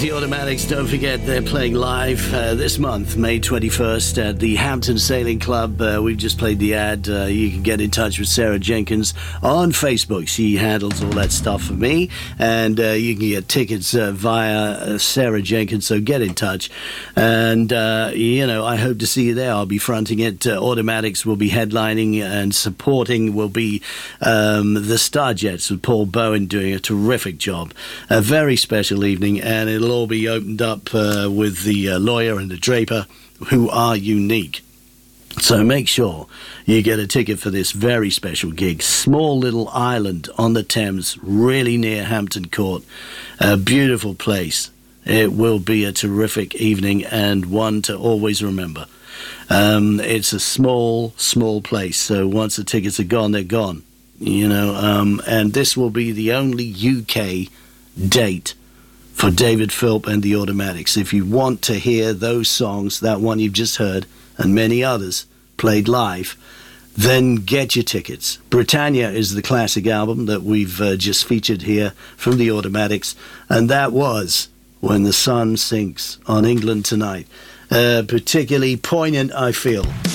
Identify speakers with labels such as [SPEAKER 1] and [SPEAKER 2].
[SPEAKER 1] the Automatics. Don't forget they're playing live this month, May 21st, at the Hampton Sailing Club. We've just played the ad. You can get in touch with Sarah Jenkins on Facebook. She handles all that stuff for me. And you can get tickets via Sarah Jenkins, so get in touch. And, I hope to see you there. I'll be fronting it. Automatics will be headlining, and supporting will be the Starjets with Paul Bowen doing a terrific job. A very special evening, and it'll all be opened up with the Lawyer and the Draper, who are unique. So make sure you get a ticket for this very special gig. Small little island on the Thames, really near Hampton Court. A beautiful place. It will be a terrific evening, and one to always remember. It's a small place, so once the tickets are gone, they're gone. And this will be the only UK date for David Philp and the Automatics. If you want to hear those songs, that one you've just heard, and many others played live, then get your tickets. Britannia is the classic album that we've just featured here from the Automatics, and that was When the Sun Sinks on England Tonight. Particularly poignant, I feel.